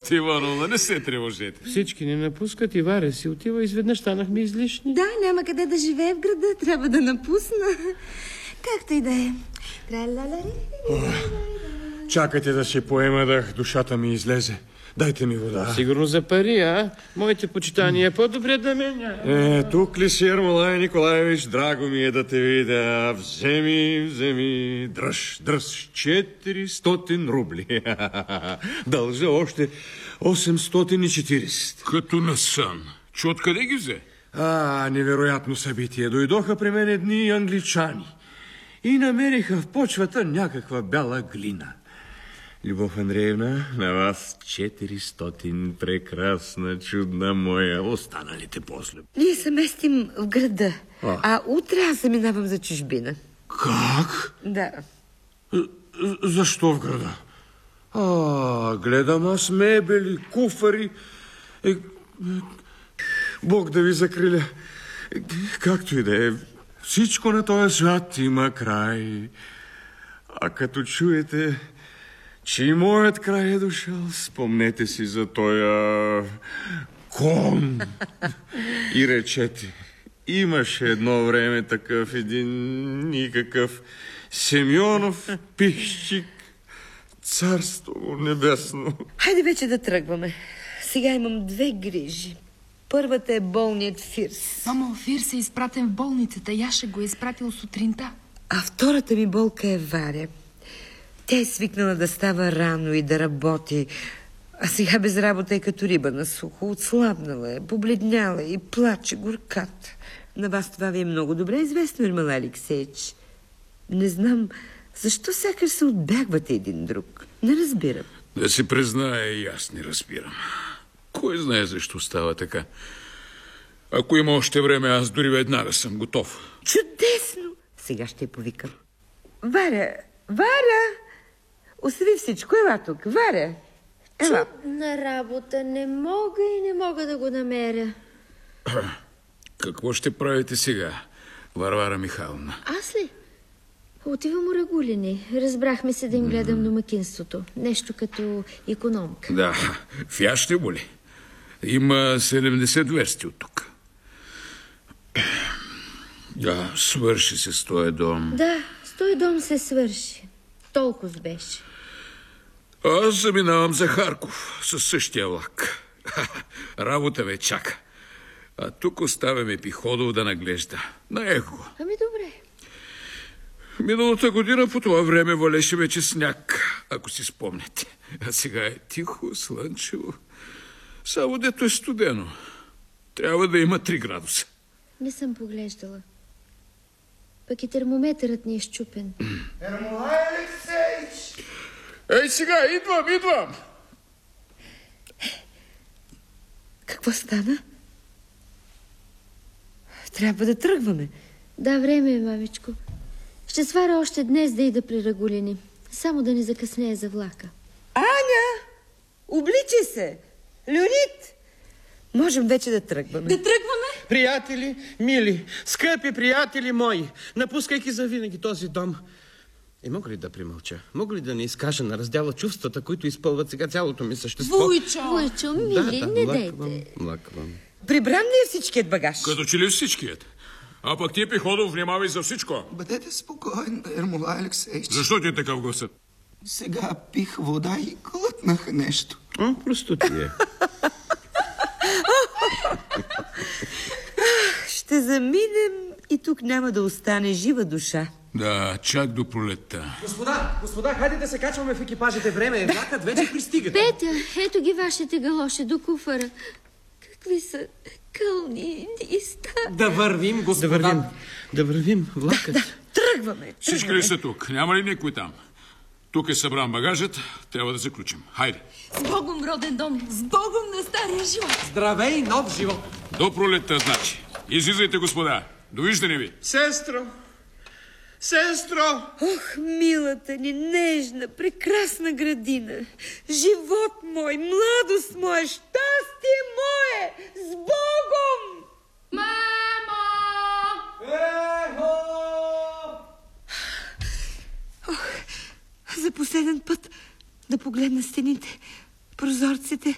Тотя Ивановна, не се тревожете. Всички ни напускат и Варя си отива. Изведнъж станахме излишни. Да, няма къде да живее в града. Трябва да напусна. Както и да е. Чакайте да се поема дъх, душата ми излезе. Дайте ми вода. Сигурно за пари, а? Моите почитания е по-добре да меня. Тук ли си, Ермолай Николаевич? Драго ми е да те видя. Вземи. Дръж. 400 рубли. Дължа още 840. Като на сън. Че откъде ги взе? Невероятно събитие. Дойдоха при мен едни англичани и намериха в почвата някаква бяла глина. Любов Андреевна, на вас 400, прекрасна, чудна моя. Останалите после. Ние се местим в града, а утре аз заминавам за чужбина. Как? Да. Защо в града? Гледам аз мебели, куфари. Бог да ви закриля. Както и да е, всичко на този свят има край. А като чуете, че и моят край е дошъл, спомнете си за тоя кон и речете: имаше едно време такъв един никакъв Семенов пищик, царство небесно. Хайде вече да тръгваме. Сега имам две грижи. Първата е болният Фирс. Мамо, Фирс е изпратен в болницата. Яша го е изпратил сутринта. А втората ми болка е Варя. Тя е свикнала да става рано и да работи, а сега без работа е като риба на сухо. Отслабнала е, побледняла и плаче горката. На вас това ви е много добре известно, Ермолай Алексеевич. Не знам защо сякаш се отбягвате един друг. Не разбирам. Да си призная, и аз не разбирам. Кой знае защо става така? Ако има още време, аз дори веднага съм готов. Чудесно! Сега ще я повикам. Варя! Остави всичко, ела тук. Варя! Ела. Чудна работа. Не мога да го намеря. Какво ще правите сега, Варвара Михайловна? Аз ли? Отивам у Рагулини. Разбрахме се да им гледам домакинството. Нещо като икономка. Да, в Ящево ли? Има 70 версти от тук. Да, свърши се с този дом. Да, с този дом се свърши. Толкова беше. Аз заминавам за Харков със същия влак. Работа ме чака. А тук оставяме Пиходов да наглежда. Наех го. Ами добре. Миналата година по това време валеше вече сняг, ако си спомняте. А сега е тихо, слънчево. Само дето е студено. Трябва да има 3 градуса. Не съм поглеждала. Пък и термометърът ни е счупен. Ермолай Алексеевич! Ей сега, идвам! Какво стана? Трябва да тръгваме. Да, време е, мамичко. Ще сваря още днес да ида при Рагулини. Само да не закъснее за влака. Аня! Обличай се! Леонид! Можем вече да тръгваме. Да тръгваме? Приятели, мили, скъпи приятели мои, напускайки завинаги този дом. Мога ли да примълча? Мога ли да не изкажа на раздяла чувствата, които изпълват сега цялото ми същество? Войчо, мили, не дайте. Млъквам. Прибран ли е всичкият багаж? Като че ли всичкият? А пък ти, Пиходов, внимавай за всичко. Бъдете спокоен, Ермолай Алексеевич. Защо ти е такъв гласът? Сега пих вода и глътнах нещо. Просто ти е. Ще заминем и тук няма да остане жива душа. Да, чак до пролетта. Господа, хайде да се качваме в екипажите. Време е, влакът вече пристига. Петя, ето ги вашите галоши до куфара. Какви са кълни и стари. Да вървим, господа. Да вървим, влакът. Да, тръгваме. Всички ли са тук? Няма ли никой там? Тук е събран багажът, трябва да заключим. Хайде. С Богом, роден дом, с Богом на стария живот. Здравей, нов живот. До пролетта, значи. Излизайте, господа. Довиждане ви. Сестро! Ох, милата ни, нежна, прекрасна градина. Живот мой, млад